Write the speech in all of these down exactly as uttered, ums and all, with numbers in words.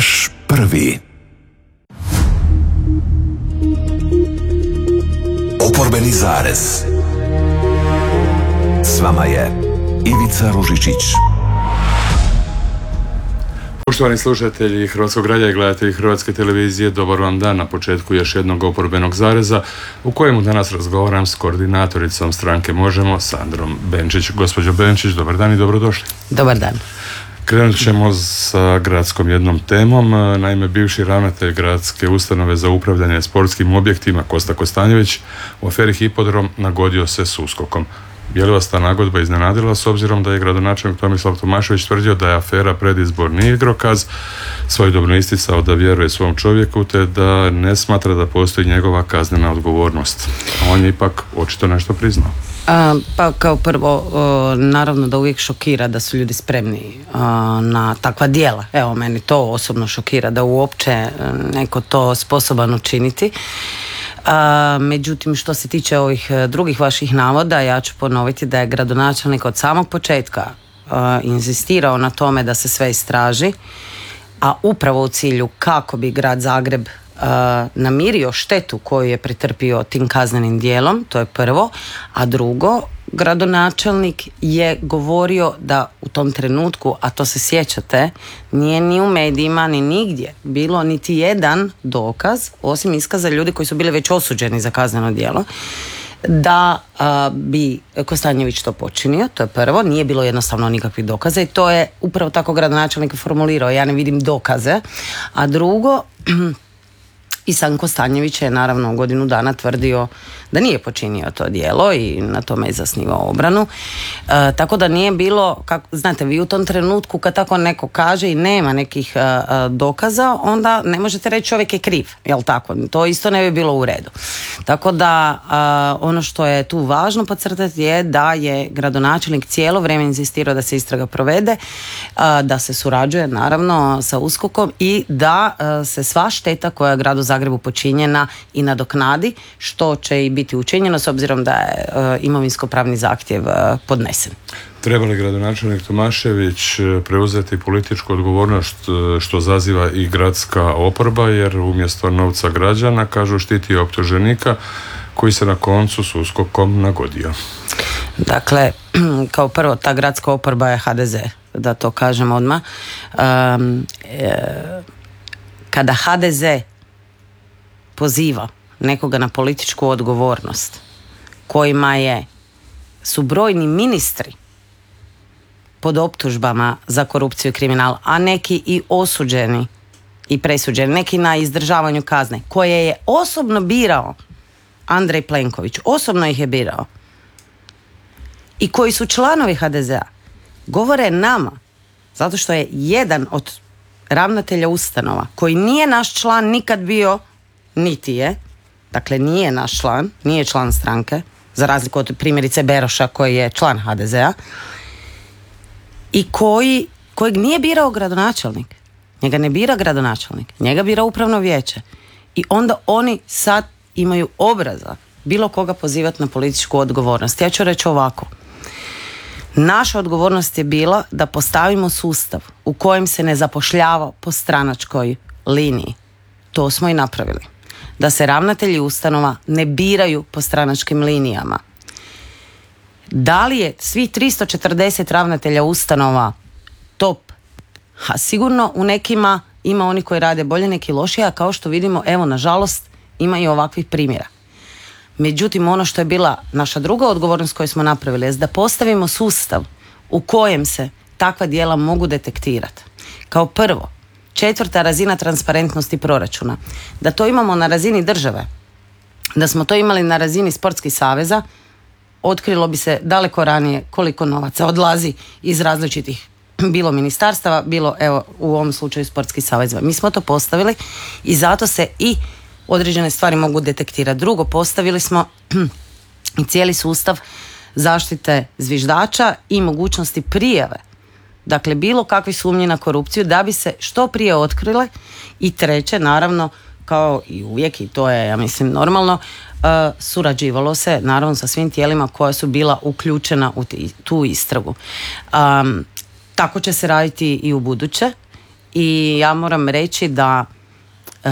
Vaš prvi. Oporbeni zarez. S vama je Ivica Ružičić. Poštovani slušatelji Hrvatskog radija i gledatelji Hrvatske televizije, dobar vam dan na početku još jednog oporbenog zareza u kojemu danas razgovaram s koordinatoricom stranke Možemo, Sandrom Benčić. Gospođo Benčić, dobar dan i dobrodošli. Dobar dan. Krenut ćemo sa gradskom jednom temom. Naime, bivši ravnatelj gradske ustanove za upravljanje sportskim objektima Kosta Kostanjević u aferi Hipodrom nagodio se s USKOK-om. Je li vas ta nagodba iznenadila s obzirom da je gradonačelnik Tomislav Tomašević tvrdio da je afera predizborni igrokaz, svojedobno isticao da vjeruje svom čovjeku te da ne smatra da postoji njegova kaznena odgovornost. A on je ipak očito nešto priznao. A, pa kao prvo, o, naravno da uvijek šokira da su ljudi spremni a, na takva djela. Evo, meni to osobno šokira da uopće neko to sposoban učiniti. A, međutim, što se tiče ovih drugih vaših navoda, ja ću ponoviti da je gradonačelnik od samog početka a, inzistirao na tome da se sve istraži, a upravo u cilju kako bi grad Zagreb a, namirio štetu koju je pretrpio tim kaznenim djelom, to je prvo, a drugo, gradonačelnik je govorio da u tom trenutku, a to se sjećate, nije ni u medijima ni nigdje bilo niti jedan dokaz, osim iskaza ljudi koji su bili već osuđeni za kazneno djelo, da a, bi Kostanjević to počinio, to je prvo, nije bilo jednostavno nikakvih dokaza i to je upravo tako gradonačelnik formulirao, ja ne vidim dokaze, a drugo, i sam Kostanjević je naravno godinu dana tvrdio da nije počinio to djelo i na tome je zasnivao obranu. E, tako da nije bilo, kako, znate, vi u tom trenutku kad tako neko kaže i nema nekih e, dokaza, onda ne možete reći čovjek je kriv, jel tako? To isto ne bi bilo u redu. Tako da e, ono što je tu važno podcrtati je da je gradonačelnik cijelo vrijeme inzistirao da se istraga provede, e, da se surađuje naravno sa USKOK-om i da e, se sva šteta koja je gradu Zagrebu počinjena i nadoknadi, što će i biti učinjeno s obzirom da je e, imovinsko-pravni zahtjev e, podnesen. Treba li gradonačelnik Tomašević preuzeti političku odgovornost što zaziva i gradska oporba, jer umjesto novca građana, kažu, štiti optuženika koji se na koncu s USKOK-om nagodio? Dakle, kao prvo, ta gradska oporba je ha de ze, da to kažem odmah. Um, e, kada ha de ze poziva nekoga na političku odgovornost, kojima je su brojni ministri pod optužbama za korupciju i kriminal, a neki i osuđeni i presuđeni, neki na izdržavanju kazne, koje je osobno birao Andrej Plenković, osobno ih je birao, i koji su članovi ha de zea, govore nama, zato što je jedan od ravnatelja ustanova, koji nije naš član nikad bio, niti je, dakle nije naš član, nije član stranke, za razliku od primjerice Beroša koji je član ha de zea, i koji, kojeg nije birao gradonačelnik. Njega ne bira gradonačelnik, njega bira upravno vijeće. I onda oni sad imaju obraza bilo koga pozivati na političku odgovornost. Ja ću reći ovako. Naša odgovornost je bila da postavimo sustav u kojem se ne zapošljava po stranačkoj liniji. To smo i napravili. Da se ravnatelji ustanova ne biraju po stranačkim linijama. Da li je svih tristo četrdeset ravnatelja ustanova top? A sigurno u nekima ima oni koji rade bolje, neki lošije, a kao što vidimo, evo, nažalost, ima i ovakvih primjera. Međutim, ono što je bila naša druga odgovornost koju smo napravili je da postavimo sustav u kojem se takva djela mogu detektirati. Kao prvo, četvrta razina transparentnosti proračuna. Da to imamo na razini države, da smo to imali na razini sportskih saveza, otkrilo bi se daleko ranije koliko novaca odlazi iz različitih bilo ministarstava, bilo, evo, u ovom slučaju sportskih saveza. Mi smo to postavili i zato se i određene stvari mogu detektirati. Drugo, postavili smo i cijeli sustav zaštite zviždača i mogućnosti prijave, dakle bilo kakve sumnje na korupciju, da bi se što prije otkrile. I treće, naravno, kao i uvijek, i to je, ja mislim, normalno, uh, surađivalo se naravno sa svim tijelima koja su bila uključena u tu istragu. Um, tako će se raditi i u buduće I ja moram reći da uh,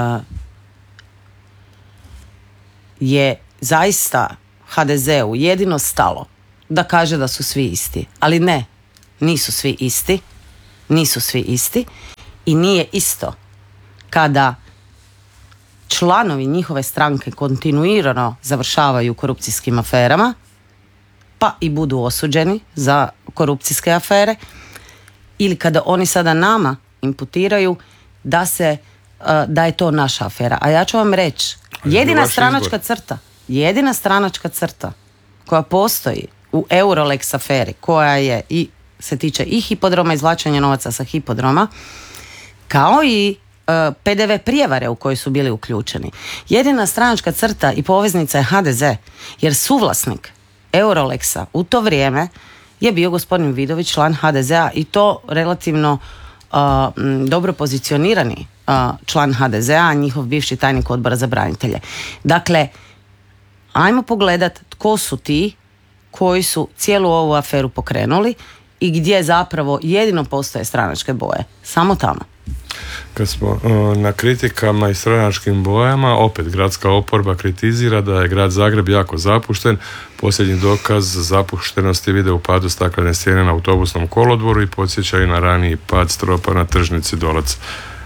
je zaista ha de zeu jedino stalo da kaže da su svi isti. Ali ne, nisu svi isti. Nisu svi isti. I nije isto kada članovi njihove stranke kontinuirano završavaju u korupcijskim aferama, pa i budu osuđeni za korupcijske afere, ili kada oni sada nama imputiraju da se da je to naša afera. A ja ću vam reći, jedina stranačka crta, jedina stranačka crta koja postoji u Eurolex aferi, koja je i se tiče i hipodroma, izvlačenja novaca sa hipodroma, kao i uh, pe de ve prijevare u kojoj su bili uključeni. Jedina stranačka crta i poveznica je ha de ze, jer suvlasnik Eurolexa u to vrijeme je bio gospodin Vidović, član ha de zea, i to relativno uh, dobro pozicionirani uh, član ha de zea, njihov bivši tajnik odbora za branitelje. Dakle, ajmo pogledat tko su ti koji su cijelu ovu aferu pokrenuli i gdje zapravo jedino postoje stranačke boje. Samo tamo. Kad smo na kritikama i stranačkim bojama, opet gradska oporba kritizira da je grad Zagreb jako zapušten. Posljednji dokaz zapuštenosti vide u padu staklene stijene na autobusnom kolodvoru i podsjećaju na raniji pad stropa na tržnici Dolac.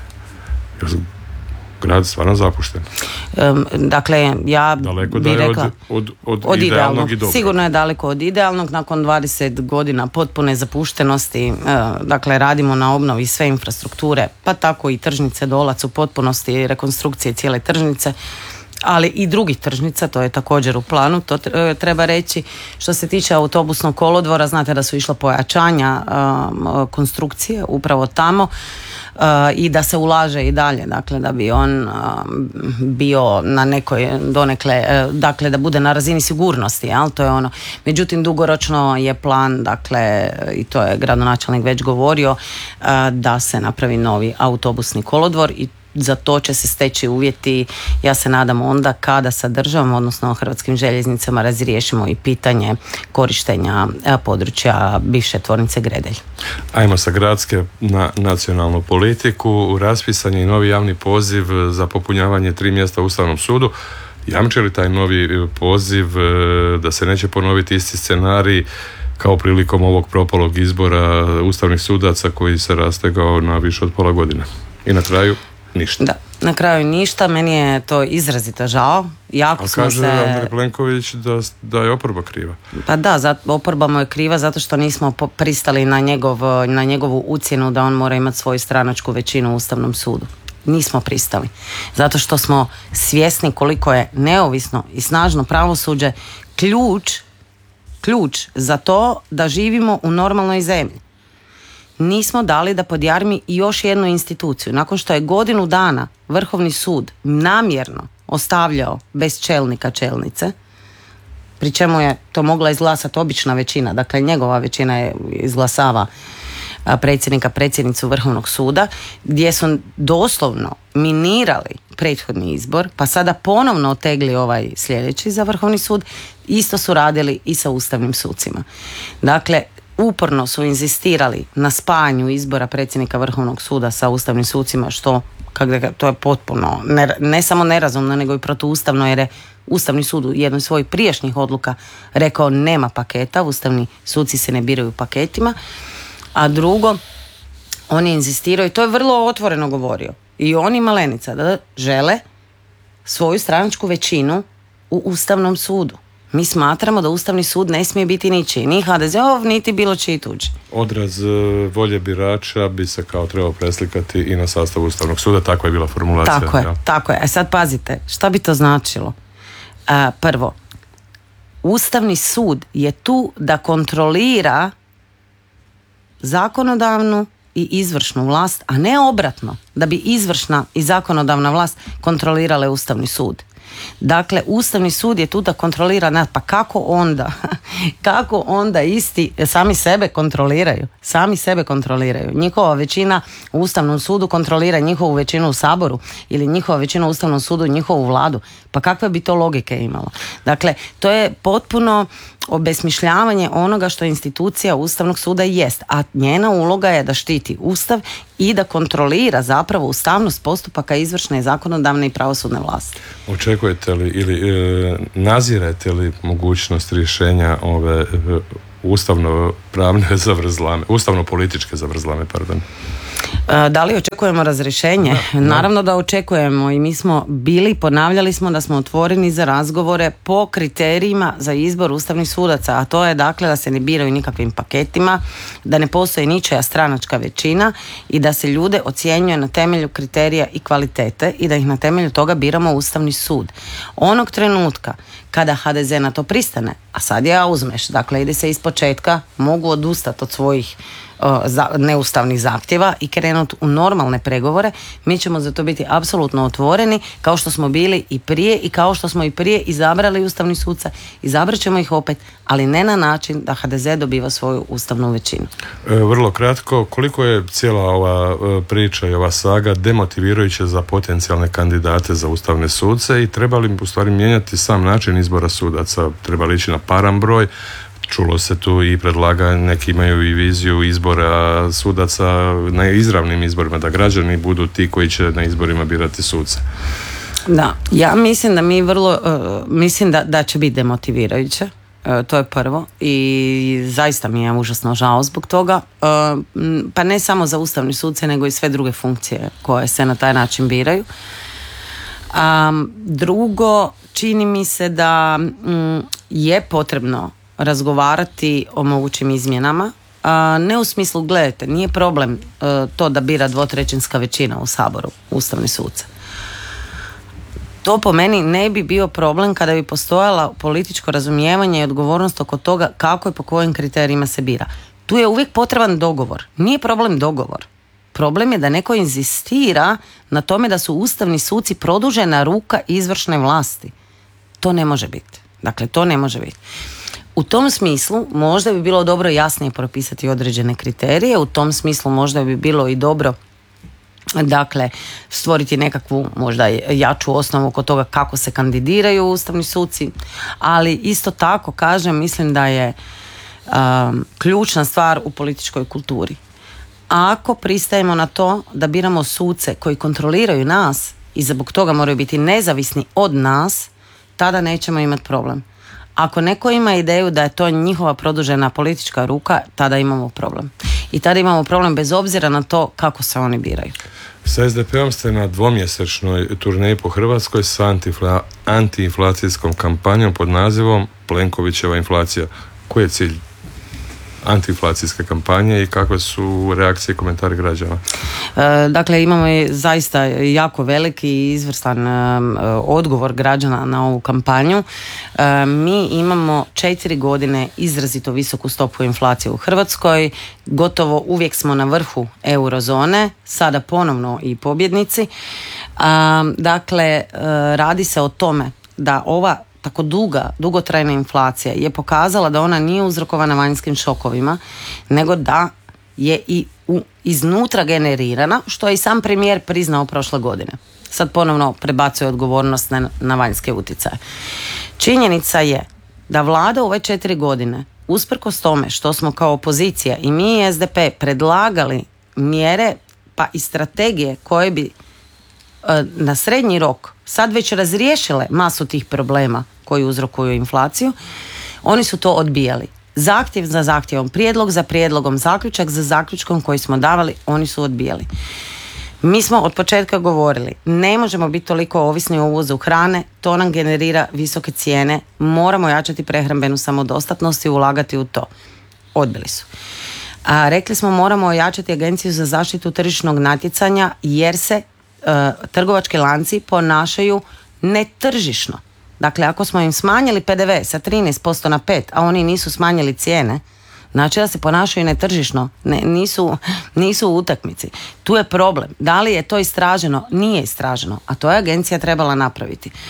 Grad stvarno zapušten. Um, dakle, ja daleko bih rekla od, od, od, od idealnog, idealnog i dobrog. Sigurno je daleko od idealnog. Nakon dvadeset godina potpune zapuštenosti, uh, dakle radimo na obnovi sve infrastrukture, pa tako i tržnice Dolac u potpunosti, rekonstrukcije cijele tržnice, ali i drugih tržnica, to je također u planu, to treba reći. Što se tiče autobusnog kolodvora, znate da su išla pojačanja uh, konstrukcije upravo tamo, uh, i da se ulaže i dalje, dakle da bi on uh, bio na nekoj donekle, uh, dakle da bude na razini sigurnosti, jel? To je ono. Međutim, dugoročno je plan, dakle, i to je gradonačelnik već govorio, uh, da se napravi novi autobusni kolodvor, i za to će se steći uvjeti, ja se nadam, onda kada sa državom, odnosno Hrvatskim željeznicama, razriješimo i pitanje korištenja područja bivše tvornice Gredelj. Ajmo sa gradske na nacionalnu politiku. Raspisan je i novi javni poziv za popunjavanje tri mjesta u Ustavnom sudu. Jamči li taj novi poziv da se neće ponoviti isti scenarij kao prilikom ovog propalog izbora ustavnih sudaca koji se rastegao na više od pola godine? I na kraju ništa. Da, na kraju ništa, meni je to izrazito žao. Jako A smo kaže se... Andrej Plenković da, da je oporba kriva. Pa da, za, oporba mu je kriva zato što nismo po, pristali na, njegov, na njegovu ucjenu da on mora imati svoju stranačku većinu u Ustavnom sudu. Nismo pristali. Zato što smo svjesni koliko je neovisno i snažno pravosuđe ključ, ključ za to da živimo u normalnoj zemlji. Nismo dali da podjarmi još jednu instituciju. Nakon što je godinu dana Vrhovni sud namjerno ostavljao bez čelnika čelnice, pri čemu je to mogla izglasati obična većina, dakle njegova većina je izglasava predsjednika, predsjednicu Vrhovnog suda, gdje su doslovno minirali prethodni izbor, pa sada ponovno otegli ovaj sljedeći za Vrhovni sud, isto su radili i sa ustavnim sucima. Dakle, uporno su inzistirali na spajanju izbora predsjednika Vrhovnog suda sa ustavnim sucima, što to je potpuno ne, ne samo nerazumno, nego i protuustavno, jer je Ustavni sud u jednoj svojih prijašnjih odluka rekao nema paketa, ustavni suci se ne biraju paketima. A drugo, oni inzistiraju, i to je vrlo otvoreno govorio, i oni Malenica, da žele svoju stranačku većinu u Ustavnom sudu. Mi smatramo da Ustavni sud ne smije biti ničiji, ni ha de zeov, niti bilo čiji tuđi. Odraz volje birača bi se kao trebao preslikati i na sastav Ustavnog suda, takva je bila formulacija. Tako je, ja. tako je. A sad pazite, šta bi to značilo? A, prvo, Ustavni sud je tu da kontrolira zakonodavnu i izvršnu vlast, a ne obratno, da bi izvršna i zakonodavna vlast kontrolirale Ustavni sud. Dakle, Ustavni sud je tu da kontrolira nas, pa kako onda, kako onda isti sami sebe kontroliraju, sami sebe kontroliraju. Njihova većina u Ustavnom sudu kontrolira njihovu većinu u Saboru ili njihova većina u Ustavnom sudu njihovu vladu, pa kakve bi to logike imalo? Dakle, to je potpuno obesmišljavanje onoga što institucija Ustavnog suda jest, a njena uloga je da štiti Ustav i da kontrolira zapravo ustavnost postupaka izvršne, zakonodavne i pravosudne vlasti. Očekujete li ili e, nazirete li mogućnost rješenja ove e, ustavno-pravne zavrzlame, ustavno-političke zavrzlame, pardon? Da li očekujemo razrješenje? Da, da. Naravno da očekujemo i mi smo bili, ponavljali smo da smo otvoreni za razgovore po kriterijima za izbor ustavnih sudaca, a to je dakle da se ne biraju nikakvim paketima, da ne postoji ničija stranačka većina i da se ljude ocjenjuje na temelju kriterija i kvalitete i da ih na temelju toga biramo Ustavni sud. Onog trenutka kada ha de ze na to pristane, a sad je uzmeš, dakle ide se iz početka, mogu odustati od svojih Za, neustavnih zahtjeva i krenuti u normalne pregovore, mi ćemo za to biti apsolutno otvoreni, kao što smo bili i prije i kao što smo i prije izabrali ustavni suca, izabrat ćemo ih opet, ali ne na način da ha de ze dobiva svoju ustavnu većinu. E, vrlo kratko, koliko je cijela ova e, priča i ova saga demotivirajuća za potencijalne kandidate za ustavne suce i treba li u stvari mijenjati sam način izbora sudaca, treba li ići na paran broj? Čulo se tu i predlaga, neki imaju i viziju izbora sudaca na izravnim izborima, da građani budu ti koji će na izborima birati suce. Da, ja mislim da mi vrlo, uh, mislim da, da će biti demotivirajuće, uh, to je prvo i zaista mi je užasno žao zbog toga, uh, pa ne samo za ustavne suce nego i sve druge funkcije koje se na taj način biraju. Um, drugo, čini mi se da um, je potrebno razgovarati o mogućim izmjenama, a ne u smislu, gledajte, nije problem a, to da bira dvotrećinska većina u Saboru ustavni suce. To po meni ne bi bio problem kada bi postojala političko razumijevanje i odgovornost oko toga kako i po kojim kriterijima se bira. Tu je uvijek potreban dogovor. Nije problem dogovor. Problem je da neko inzistira na tome da su ustavni suci produžena ruka izvršne vlasti. To ne može biti. Dakle, to ne može biti. U tom smislu možda bi bilo dobro jasnije propisati određene kriterije, u tom smislu možda bi bilo i dobro dakle stvoriti nekakvu možda jaču osnovu oko toga kako se kandidiraju ustavni suci, ali isto tako kažem, mislim da je um, ključna stvar u političkoj kulturi. Ako pristajemo na to da biramo suce koji kontroliraju nas i zbog toga moraju biti nezavisni od nas, tada nećemo imati problem. Ako neko ima ideju da je to njihova produžena politička ruka, tada imamo problem. I tada imamo problem bez obzira na to kako se oni biraju. Sa es de pe-om ste na dvomjesečnoj turneji po Hrvatskoj sa antifla, antiinflacijskom kampanjom pod nazivom Plenkovićeva inflacija. Koji je cilj antiinflacijske kampanje i kakve su reakcije i komentari građana? E, dakle, imamo zaista jako veliki i izvrstan e, odgovor građana na ovu kampanju. E, mi imamo četiri godine izrazito visoku stopu inflacije u Hrvatskoj. Gotovo uvijek smo na vrhu eurozone, sada ponovno i pobjednici. E, dakle, e, radi se o tome da ova tako duga, dugotrajna inflacija je pokazala da ona nije uzrokovana vanjskim šokovima, nego da je i u, iznutra generirana, što je i sam premijer priznao prošle godine. Sad ponovno prebacuje odgovornost na, na vanjske utjecaje. Činjenica je da vlada u ove četiri godine, usprkos tome što smo kao opozicija i mi i es de pe predlagali mjere pa i strategije koje bi na srednji rok sad već razriješile masu tih problema koji uzrokuju inflaciju, oni su to odbijali. Zahtjev za zahtjevom, prijedlog za prijedlogom, zaključak za zaključkom koji smo davali, oni su odbijali. Mi smo od početka govorili, ne možemo biti toliko ovisni o uvozu hrane, to nam generira visoke cijene, moramo jačati prehrambenu samodostatnost i ulagati u to. Odbili su. A, rekli smo moramo ojačati Agenciju za zaštitu tržišnog natjecanja jer se trgovački lanci ponašaju netržišno. Dakle, ako smo im smanjili pe de ve sa trinaest posto na pet, a oni nisu smanjili cijene, znači da se ponašaju netržišno, ne, nisu, nisu u utakmici. Tu je problem. Da li je to istraženo? Nije istraženo, a to je agencija trebala napraviti.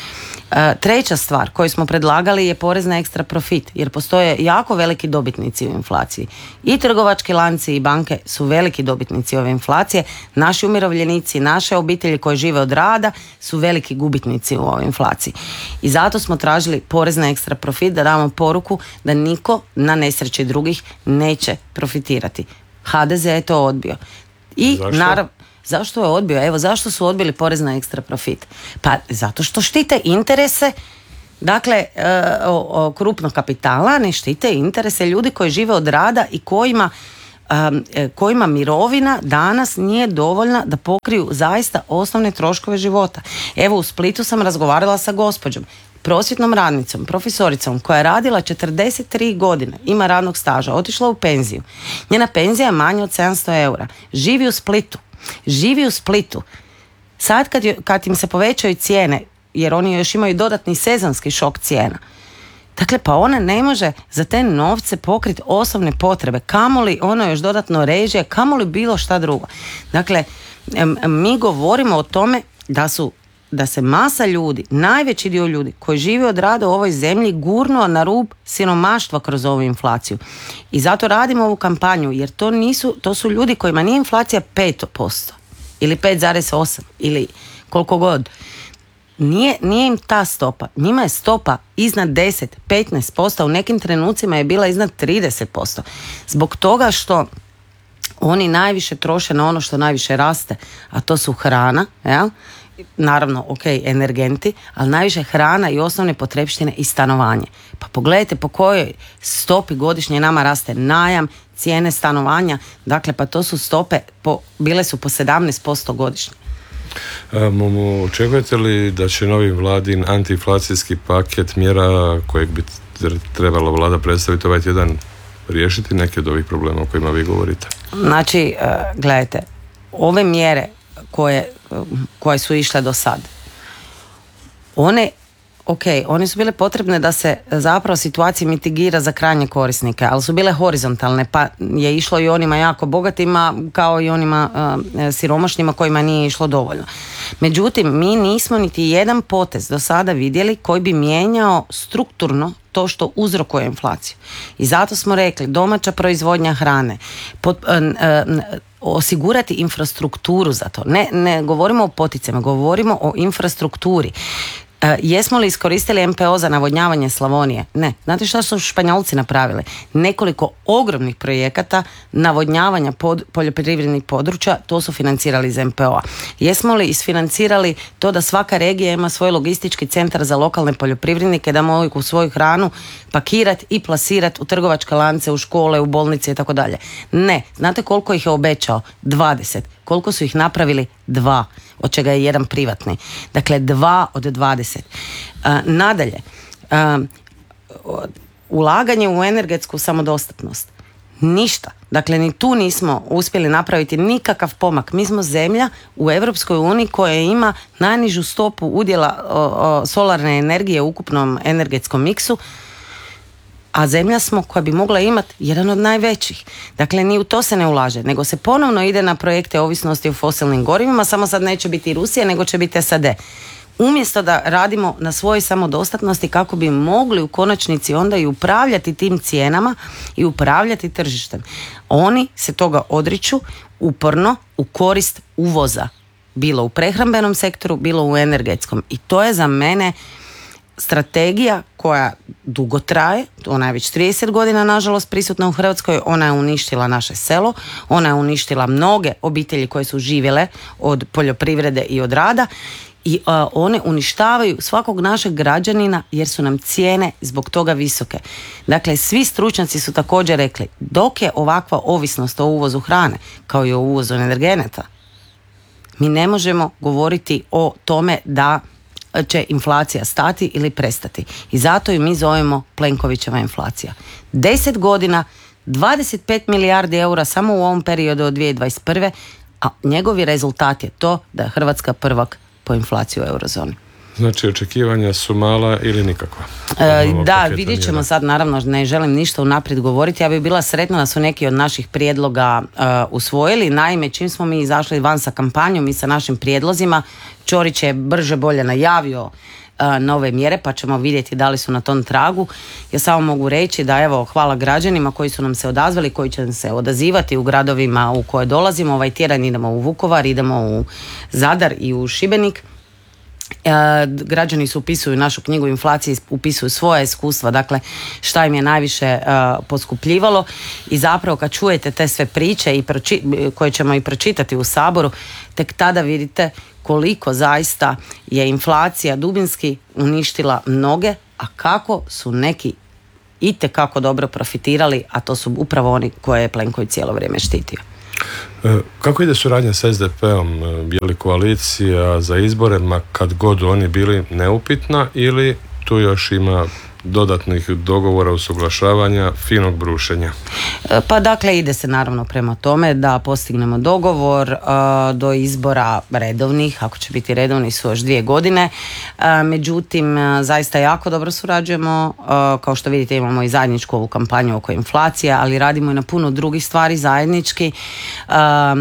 E, treća stvar koju smo predlagali je porez na ekstra profit, jer postoje jako veliki dobitnici u inflaciji. I trgovački lanci i banke su veliki dobitnici ove inflacije. Naši umirovljenici, naše obitelji koje žive od rada su veliki gubitnici u ovoj inflaciji. I zato smo tražili porez na ekstra profit, da damo poruku da niko na nesreći drugih neće profitirati. ha de ze je to odbio. I Zašto? naravno, zašto je odbio? Evo, zašto su odbili porez na ekstra profit? Pa zato što štite interese, dakle, e, o, o, krupnog kapitala, ne štite interese ljudi koji žive od rada i kojima, um, e, kojima mirovina danas nije dovoljna da pokriju zaista osnovne troškove života. Evo, u Splitu sam razgovarala sa gospođom, prosvjetnom radnicom, profesoricom koja je radila četrdeset tri godine, ima radnog staža, otišla u penziju. Njena penzija je manja od sedamsto eura. Živi u Splitu. Živi u Splitu. Sad kad, kad im se povećaju cijene, jer oni još imaju dodatni sezonski šok cijena, dakle, pa ona ne može za te novce pokriti osnovne potrebe, kamoli ono još dodatno režije, kamoli bilo šta drugo. Dakle, mi govorimo o tome da su da se masa ljudi, najveći dio ljudi koji žive od rada u ovoj zemlji gurnuo na rub siromaštva kroz ovu inflaciju. I zato radimo ovu kampanju, jer to nisu, to su ljudi kojima nije inflacija pet posto ili pet zarez osam ili koliko god. Nije, nije im ta stopa. Njima je stopa iznad deset, petnaest posto, u nekim trenucima je bila iznad trideset posto. Zbog toga što oni najviše troše na ono što najviše raste, a to su hrana, jel? Naravno, ok, energenti, ali najviše hrana i osnovne potrepštine i stanovanje. Pa pogledajte po kojoj stopi godišnje nama raste najam, cijene stanovanja, dakle pa to su stope, po, bile su po sedamnaest posto godišnje. Um, očekujete li da će novi vladin antiinflacijski paket mjera kojeg bi trebala vlada predstaviti ovaj tjedan riješiti neke od ovih problema o kojima vi govorite? Znači, gledajte, ove mjere koje, koje su išle do sad, one, ok, one su bile potrebne da se zapravo situacija mitigira za krajnje korisnike, ali su bile horizontalne, pa je išlo i onima jako bogatima kao i onima uh, siromašnima kojima nije išlo dovoljno. Međutim, mi nismo niti jedan potez do sada vidjeli koji bi mijenjao strukturno to što uzrokuje inflaciju. I zato smo rekli, domaća proizvodnja hrane, pod, uh, uh, osigurati infrastrukturu za to. Ne, ne govorimo o poticajima, govorimo o infrastrukturi. Uh, jesmo li iskoristili em pe o za navodnjavanje Slavonije? Ne. Znate što su Španjolci napravili? Nekoliko ogromnih projekata navodnjavanja pod poljoprivrednih područja, to su financirali iz em pe o-a. Jesmo li isfinancirali to da svaka regija ima svoj logistički centar za lokalne poljoprivrednike, da mogu svoju hranu pakirati i plasirati u trgovačke lance, u škole, u bolnice i tako dalje? Ne. Znate koliko ih je obećao? dvadeset. Koliko su ih napravili? Dva, od čega je jedan privatni. Dakle, dva od dvadeset. Uh, nadalje, uh, ulaganje u energetsku samodostatnost. Ništa. Dakle, ni tu nismo uspjeli napraviti nikakav pomak. Mi smo zemlja u Europskoj uniji koja ima najnižu stopu udjela o, o, solarne energije u ukupnom energetskom miksu, a zemlja smo koja bi mogla imati jedan od najvećih. Dakle, ni u to se ne ulaže, nego se ponovno ide na projekte ovisnosti o fosilnim gorivima, samo sad neće biti Rusija, nego će biti es a de. Umjesto da radimo na svojoj samodostatnosti kako bi mogli u konačnici onda i upravljati tim cijenama i upravljati tržištem. Oni se toga odriču uporno u korist uvoza. Bilo u prehrambenom sektoru, bilo u energetskom. I to je za mene strategija koja dugo traje, ona je već trideset godina nažalost prisutna u Hrvatskoj, ona je uništila naše selo, ona je uništila mnoge obitelji koje su živjele od poljoprivrede i od rada i uh, one uništavaju svakog našeg građanina jer su nam cijene zbog toga visoke. Dakle, svi stručnjaci su također rekli, dok je ovakva ovisnost o uvozu hrane, kao i o uvozu energenata, mi ne možemo govoriti o tome da će inflacija stati ili prestati. I zato ju mi zovemo Plenkovićeva inflacija. Deset godina, dvadeset pet milijardi eura samo u ovom periodu od dvije tisuće dvadeset prve, a njegovi rezultat je to da je Hrvatska prvak po inflaciji u eurozoni. Znači, očekivanja su mala ili nikakva? E, da, vidjet ćemo sad, naravno, ne želim ništa unaprijed govoriti, ja bih bila sretna da su neki od naših prijedloga uh, usvojili. Naime, čim smo mi izašli van sa kampanjom i sa našim prijedlozima, Ćorić je brže bolje najavio nove mjere, pa ćemo vidjeti da li su na tom tragu. Ja samo mogu reći da evo, hvala građanima koji su nam se odazvali, koji će se odazivati u gradovima u koje dolazimo. Ovaj tjedan idemo u Vukovar, idemo u Zadar i u Šibenik. E, građani su upisuju našu knjigu inflacije, upisuju svoje iskustva, dakle šta im je najviše e, poskupljivalo, i zapravo kad čujete te sve priče i proči, koje ćemo i pročitati u Saboru, tek tada vidite koliko zaista je inflacija dubinski uništila mnoge, a kako su neki itekako dobro profitirali, a to su upravo oni koje je Plenković cijelo vrijeme štitio. Kako ide suradnja s es de pe-om? Je li koalicija za izbore, ma kad god oni bili, neupitna, ili tu još ima dodatnih dogovora, usuglašavanja, finog brušenja? Pa dakle, ide se naravno prema tome da postignemo dogovor uh, do izbora redovnih, ako će biti redovni su još dvije godine. Uh, međutim, uh, zaista jako dobro surađujemo. Uh, kao što vidite, imamo i zajedničku ovu kampanju oko inflacije, ali radimo i na puno drugih stvari zajednički. Um,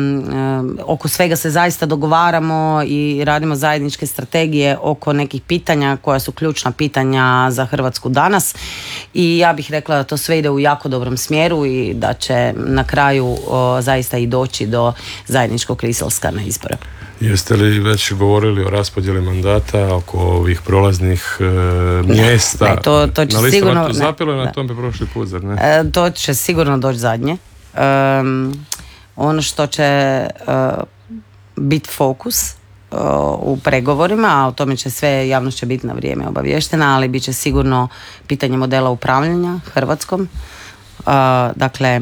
um, oko svega se zaista dogovaramo i radimo zajedničke strategije oko nekih pitanja koja su ključna pitanja za Hrvatsku danas, i ja bih rekla da to sve ide u jako dobrom smjeru i da će na kraju o, zaista i doći do zajedničkog izlaska na izbore. Jeste li već govorili o raspodjeli mandata, oko ovih prolaznih e, mjesta? Ne, to, to će na sigurno... Zapilo je na da. tome prošli put, zar ne? E, to će sigurno doći zadnje. Um, ono što će uh, biti fokus u pregovorima, a o tome će sve, javnost će biti na vrijeme obavještena, ali bit će sigurno pitanje modela upravljanja Hrvatskom. Uh, dakle,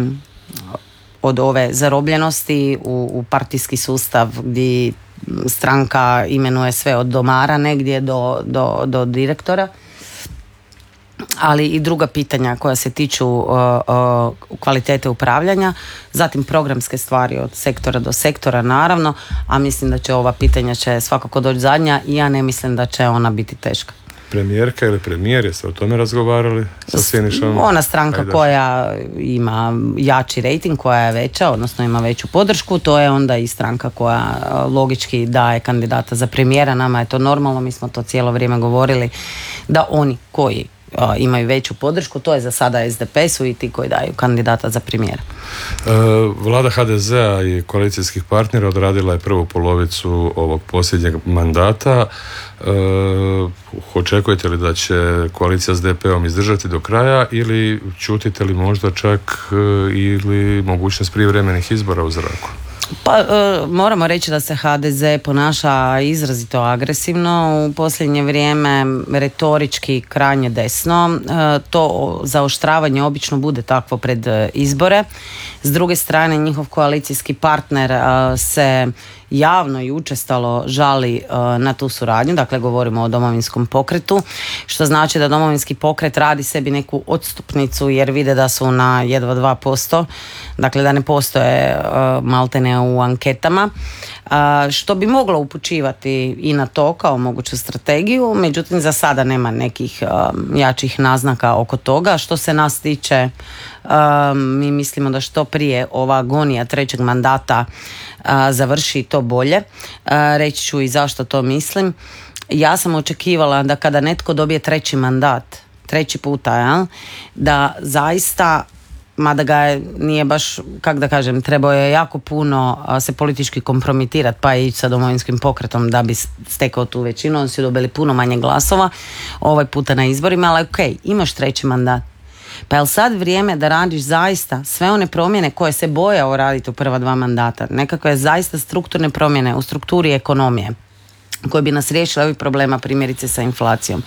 od ove zarobljenosti u, u partijski sustav gdje stranka imenuje sve od domara negdje do, do, do direktora, ali i druga pitanja koja se tiču uh, uh, kvalitete upravljanja, zatim programske stvari od sektora do sektora naravno, a mislim da će ova pitanja će svakako doći zadnja i ja ne mislim da će ona biti teška. Premijerka ili premijer, jeste o tome razgovarali sa Sinišom? Ona stranka Hajdaš. koja ima jači rejting, koja je veća, odnosno ima veću podršku, to je onda i stranka koja logički daje kandidata za premijera. Nama je to normalno, mi smo to cijelo vrijeme govorili da oni koji imaju veću podršku, to je za sada es de pe, su i ti koji daju kandidata za premijera. Vlada ha de zea i koalicijskih partnera odradila je prvu polovicu ovog posljednjeg mandata. Očekujete li da će koalicija s de pe-om izdržati do kraja, ili čutite li možda čak ili mogućnost prijevremenih izbora u zraku? Pa e, moramo reći da se ha de ze ponaša izrazito agresivno u posljednje vrijeme, retorički krajnje desno. E, to zaoštravanje obično bude takvo pred izbore. S druge strane, njihov koalicijski partner e, se javno i učestalo žali uh, na tu suradnju, dakle govorimo o Domovinskom pokretu, što znači da Domovinski pokret radi sebi neku odstupnicu jer vide da su na jedva dva posto, dakle da ne postoje uh, maltene u anketama, uh, što bi moglo upućivati i na to kao moguću strategiju, međutim za sada nema nekih uh, jačih naznaka oko toga. Što se nas tiče, uh, mi mislimo da što prije ova agonija trećeg mandata uh, završi, to bolje. Uh, reći ću i zašto to mislim. Ja sam očekivala da kada netko dobije treći mandat, treći puta, ja, da zaista, mada ga je, nije baš, kak da kažem, trebao je jako puno se politički kompromitirati pa ići sa Domovinskim pokretom da bi stekao tu većinu, oni su dobili puno manje glasova ovaj puta na izborima, ali ok, imaš treći mandat. Pa je li sad vrijeme da radiš zaista sve one promjene koje se bojao raditi u prva dva mandata, nekakve zaista strukturne promjene u strukturi ekonomije koje bi nas riješile ovih problema, primjerice sa inflacijom,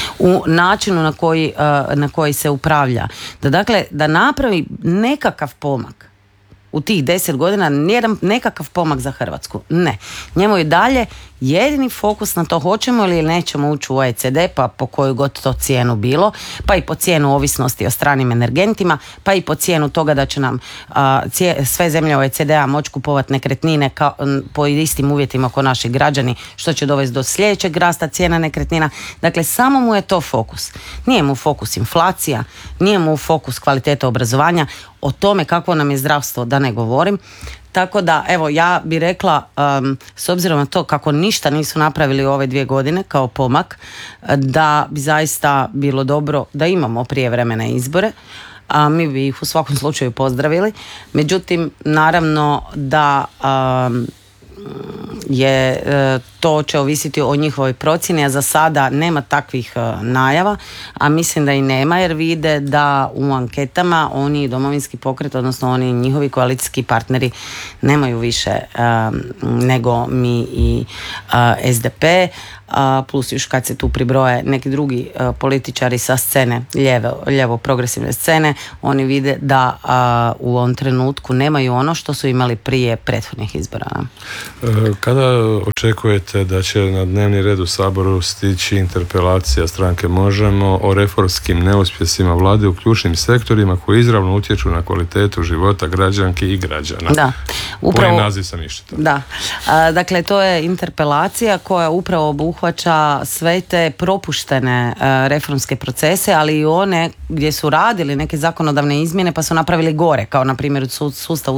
u načinu na koji, na koji se upravlja, da dakle da napravi nekakav pomak u tih deset godina, nijedan nekakav pomak za Hrvatsku. Ne. Njemu je dalje jedini fokus na to hoćemo li ili nećemo ući u o e ce de, pa po koju god to cijenu bilo, pa i po cijenu ovisnosti o stranim energentima, pa i po cijenu toga da će nam a, cije, sve zemlje o e ce de-a moći kupovati nekretnine kao, po istim uvjetima kao naši građani, što će dovesti do sljedećeg rasta cijena nekretnina. Dakle, samo mu je to fokus. Nije mu fokus inflacija, nije mu fokus kvaliteta obrazovanja, o tome kakvo nam je zdravstvo da ne govorim. Tako da, evo, ja bi rekla, um, s obzirom na to kako ništa nisu napravili ove dvije godine kao pomak, da bi zaista bilo dobro da imamo prijevremene izbore, a mi bi ih u svakom slučaju pozdravili. Međutim, naravno da um, je to će ovisiti o njihovoj procjeni, a za sada nema takvih najava, a mislim da i nema, jer vide da u anketama oni Domovinski pokret, odnosno oni njihovi koalicijski partneri nemaju više um, nego mi i uh, S D P, uh, plus još kad se tu pribroje neki drugi uh, političari sa scene, lijevo, lijevo progresivne scene, oni vide da uh, u ovom trenutku nemaju ono što su imali prije prethodnih izbora. Kada očekujete da će na dnevni red u Saboru stići interpelacija stranke Možemo o reformskim neuspjesima vlade u ključnim sektorima koji izravno utječu na kvalitetu života građanki i građana? Da, upravo. Koji naziv sam iščitao? Da, a, dakle to je interpelacija koja upravo obuhvaća sve te propuštene a, reformske procese, ali i one gdje su radili neke zakonodavne izmjene pa su napravili gore, kao na primjer u sustavu